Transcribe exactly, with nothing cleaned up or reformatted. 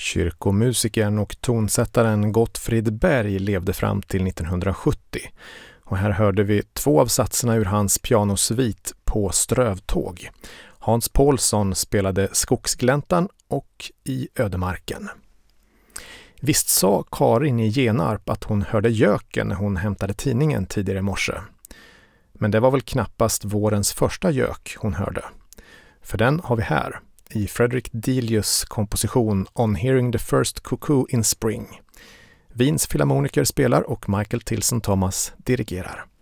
Kyrkomusikern och tonsättaren Gottfrid Berg levde fram till nittonhundrasjuttio. Och här hörde vi två av satserna ur hans pianosvit På strövtåg. Hans Paulsson spelade Skogsgläntan och I ödemarken. Visst sa Karin i Genarp att hon hörde göken när hon hämtade tidningen tidigare i morse. Men det var väl knappast vårens första gök hon hörde. För den har vi här i Frederick Delius komposition On Hearing the First Cuckoo in Spring. Wiens filharmoniker spelar och Michael Tilson Thomas dirigerar.